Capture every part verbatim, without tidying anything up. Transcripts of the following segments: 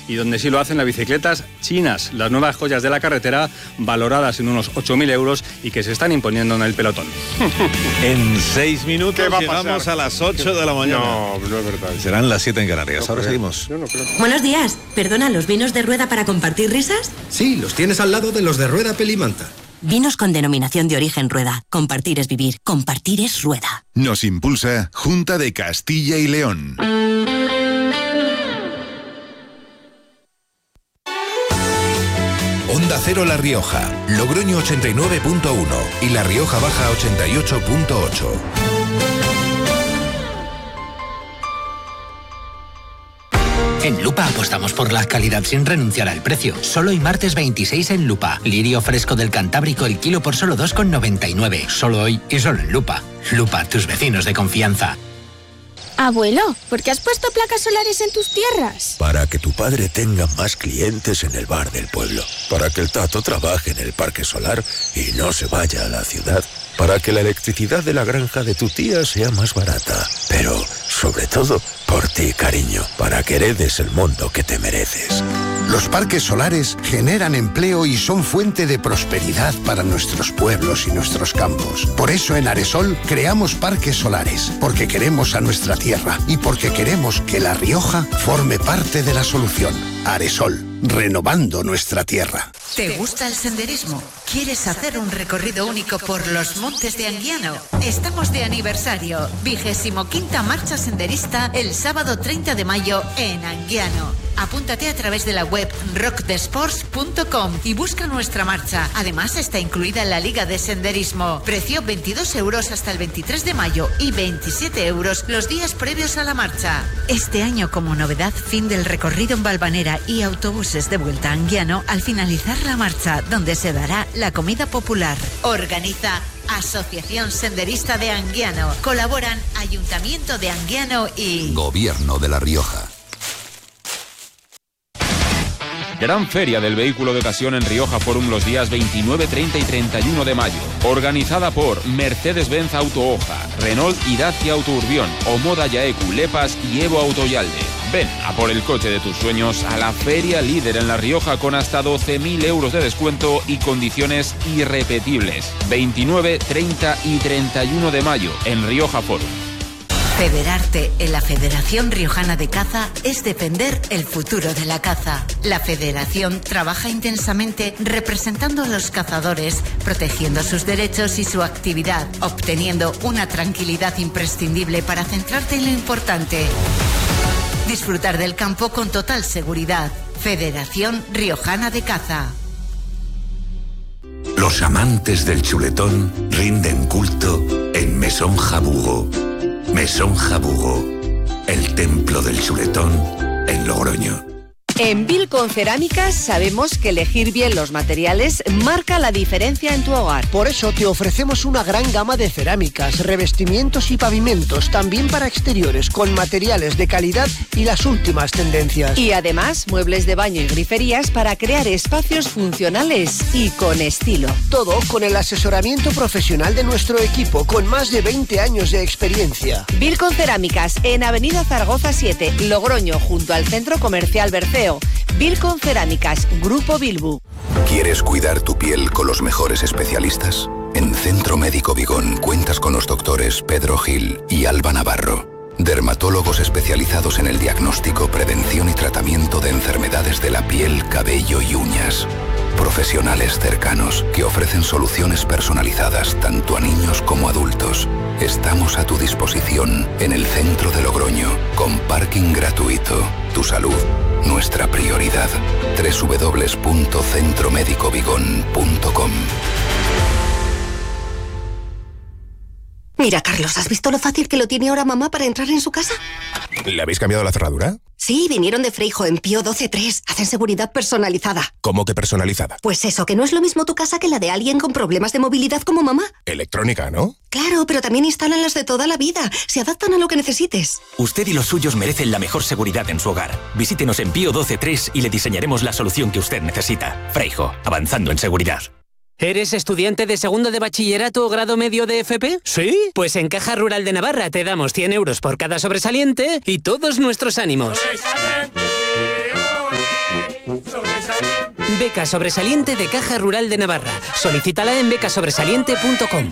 y donde sí lo hacen las bicicletas chinas, las nuevas joyas de la carretera, valoradas en unos ocho mil euros y que se están imponiendo en el pelotón. En seis minutos llegamos a, a las ocho de la mañana. No, no es verdad. Serán las siete en Canarias. No Ahora creo. seguimos. Yo no creo. Buenos días. ¿Perdona, los vinos de Rueda para compartir risas? Sí, los tienes al lado de los de Rueda Pelimanta. Vinos con denominación de origen Rueda. Compartir es vivir. Compartir es Rueda. Nos impulsa Junta de Castilla y León. Onda Cero La Rioja, Logroño ochenta y nueve punto uno y La Rioja Baja ochenta y ocho punto ocho. En Lupa apostamos por la calidad sin renunciar al precio. Solo hoy martes veintiséis en Lupa. Lirio fresco del Cantábrico el kilo por solo dos con noventa y nueve. Solo hoy y solo en Lupa. Lupa, tus vecinos de confianza. Abuelo, ¿por qué has puesto placas solares en tus tierras? Para que tu padre tenga más clientes en el bar del pueblo. Para que el Tato trabaje en el parque solar y no se vaya a la ciudad. Para que la electricidad de la granja de tu tía sea más barata. Pero, sobre todo, por ti, cariño. Para que heredes el mundo que te mereces. Los parques solares generan empleo y son fuente de prosperidad para nuestros pueblos y nuestros campos. Por eso en Aresol creamos parques solares, porque queremos a nuestra tierra y porque queremos que La Rioja forme parte de la solución. Aresol, renovando nuestra tierra. ¿Te gusta el senderismo? ¿Quieres hacer un recorrido único por los montes de Anguiano? Estamos de aniversario. Vigésimo quinta marcha senderista el sábado treinta de mayo en Anguiano. Apúntate a través de la web rock the sports punto com y busca nuestra marcha. Además está incluida en la Liga de Senderismo. Precio veintidós euros hasta el veintitrés de mayo y veintisiete euros los días previos a la marcha. Este año, como novedad, fin del recorrido en Valvanera y autobuses de vuelta a Anguiano al finalizar la marcha, donde se dará la comida popular. Organiza Asociación Senderista de Anguiano. Colaboran Ayuntamiento de Anguiano y Gobierno de La Rioja. Gran feria del vehículo de ocasión en Rioja Forum los días veintinueve, treinta y treinta y uno de mayo. Organizada por Mercedes-Benz Autohoja, Renault y Dacia Auto Urbión, Omoda Yaeku, Lepas y Evo Autoyalde. Ven a por el coche de tus sueños a la feria líder en La Rioja con hasta doce mil euros de descuento y condiciones irrepetibles. veintinueve, treinta y treinta y uno de mayo en Rioja Forum. Federarte en la Federación Riojana de Caza es defender el futuro de la caza. La Federación trabaja intensamente representando a los cazadores, protegiendo sus derechos y su actividad, obteniendo una tranquilidad imprescindible para centrarte en lo importante. Disfrutar del campo con total seguridad. Federación Riojana de Caza. Los amantes del chuletón rinden culto en Mesón Jabugo. Mesón Jabugo, el templo del chuletón en Logroño. En Bilcon Cerámicas sabemos que elegir bien los materiales marca la diferencia en tu hogar. Por eso te ofrecemos una gran gama de cerámicas, revestimientos y pavimentos, también para exteriores, con materiales de calidad y las últimas tendencias. Y además, muebles de baño y griferías para crear espacios funcionales y con estilo. Todo con el asesoramiento profesional de nuestro equipo, con más de veinte años de experiencia. Bilcon Cerámicas, en Avenida Zaragoza siete, Logroño, junto al Centro Comercial Berceo. Bilcon Cerámicas, Grupo Bilbu. ¿Quieres cuidar tu piel con los mejores especialistas? En Centro Médico Vigón cuentas con los doctores Pedro Gil y Alba Navarro, dermatólogos especializados en el diagnóstico, prevención y tratamiento de enfermedades de la piel, cabello y uñas. Profesionales cercanos que ofrecen soluciones personalizadas tanto a niños como a adultos. Estamos a tu disposición en el centro de Logroño, con parking gratuito. Tu salud, nuestra prioridad. doble u doble u doble u punto centro médico vigón punto com. Mira, Carlos, ¿has visto lo fácil que lo tiene ahora mamá para entrar en su casa? ¿Le habéis cambiado la cerradura? Sí, vinieron de Freijo en Pío doce tres. Hacen seguridad personalizada. ¿Cómo que personalizada? Pues eso, que no es lo mismo tu casa que la de alguien con problemas de movilidad como mamá. Electrónica, ¿no? Claro, pero también instalan las de toda la vida. Se adaptan a lo que necesites. Usted y los suyos merecen la mejor seguridad en su hogar. Visítenos en Pío doce tres y le diseñaremos la solución que usted necesita. Freijo, avanzando en seguridad. ¿Eres estudiante de segundo de bachillerato o grado medio de F P? ¿Sí? Pues en Caja Rural de Navarra te damos cien euros por cada sobresaliente y todos nuestros ánimos. Beca sobresaliente de Caja Rural de Navarra. Solicítala en beca sobresaliente punto com.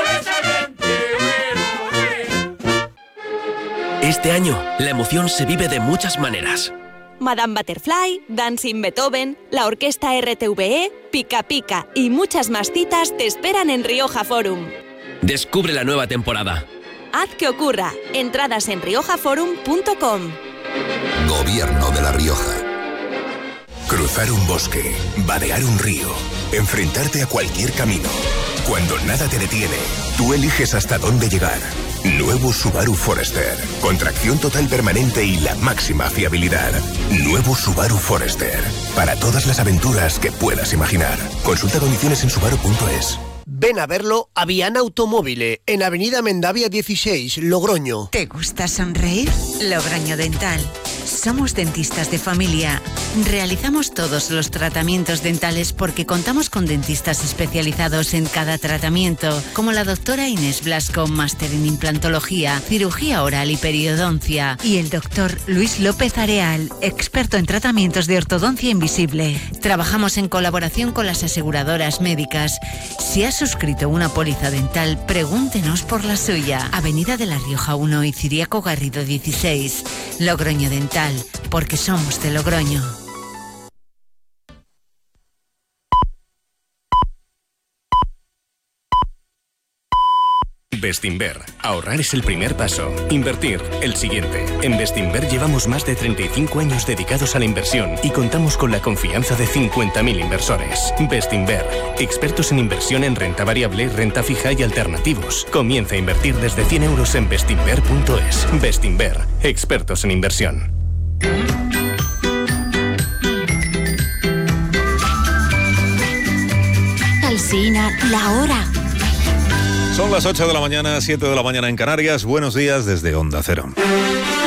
Este año, la emoción se vive de muchas maneras. Madame Butterfly, Dancing Beethoven, la Orquesta R T V E, Pica Pica y muchas más citas te esperan en Rioja Forum. Descubre la nueva temporada. Haz que ocurra. Entradas en rioja forum punto com. Gobierno de La Rioja. Cruzar un bosque, vadear un río, enfrentarte a cualquier camino. Cuando nada te detiene, tú eliges hasta dónde llegar. Nuevo Subaru Forester. Con tracción total permanente y la máxima fiabilidad. Nuevo Subaru Forester. Para todas las aventuras que puedas imaginar. Consulta condiciones en subaru punto es. Ven a verlo a Viana Automóvil, en Avenida Mendavia dieciséis, Logroño. ¿Te gusta sonreír? Logroño Dental. Somos dentistas de familia. Realizamos todos los tratamientos dentales porque contamos con dentistas especializados en cada tratamiento, como la doctora Inés Blasco, máster en implantología, cirugía oral y periodoncia, y el doctor Luis López Areal, experto en tratamientos de ortodoncia invisible. Trabajamos en colaboración con las aseguradoras médicas. Si has suscrito una póliza dental, pregúntenos por la suya. Avenida de La Rioja uno y Ciriaco Garrido dieciséis. Logroño Dental, porque somos de Logroño. Bestinver. Ahorrar es el primer paso. Invertir, el siguiente. En Bestinver llevamos más de treinta y cinco años dedicados a la inversión y contamos con la confianza de cincuenta mil inversores. Bestinver. Expertos en inversión en renta variable, renta fija y alternativos. Comienza a invertir desde cien euros en bestinver punto es. Bestinver. Expertos en inversión. Alsina, la hora. Son las ocho de la mañana, siete de la mañana en Canarias. Buenos días desde Onda Cero.